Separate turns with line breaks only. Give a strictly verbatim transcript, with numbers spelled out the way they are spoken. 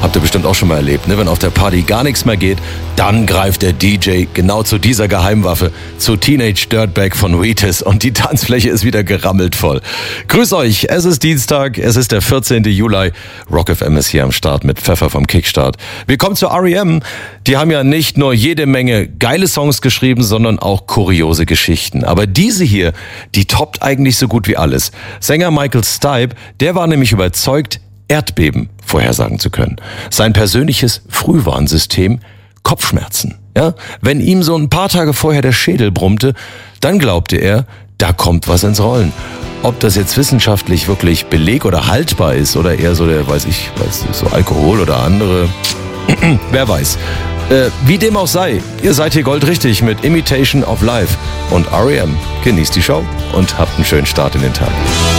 Habt ihr bestimmt auch schon mal erlebt, ne? Wenn auf der Party gar nichts mehr geht, dann greift der D J genau zu dieser Geheimwaffe, zu Teenage Dirtbag von Wheatus und die Tanzfläche ist wieder gerammelt voll. Grüß euch, es ist Dienstag, es ist der vierzehnten Juli. Rock F M ist hier am Start mit Pfeffer vom Kickstart. Wir kommen zu R E M. Die haben ja nicht nur jede Menge geile Songs geschrieben, sondern auch kuriose Geschichten. Aber diese hier, die toppt eigentlich so gut wie alles. Sänger Michael Stipe, der war nämlich überzeugt, Erdbeben vorhersagen zu können. Sein persönliches Frühwarnsystem, Kopfschmerzen. Ja? Wenn ihm so ein paar Tage vorher der Schädel brummte, dann glaubte er, da kommt was ins Rollen. Ob das jetzt wissenschaftlich wirklich beleg- oder haltbar ist oder eher so der, weiß ich, weiß nicht, so Alkohol oder andere, wer weiß. Äh, wie dem auch sei, ihr seid hier goldrichtig mit Imitation of Life und R E M. Genießt die Show und habt einen schönen Start in den Tag.